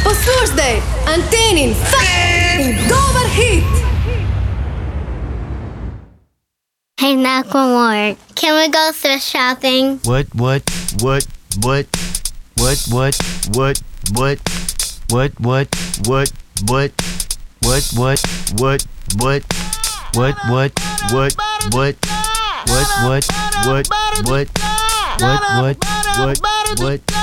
Thursday, Antenin Dober hit! Hey, Macklemore, can we go thrift shopping? What? What?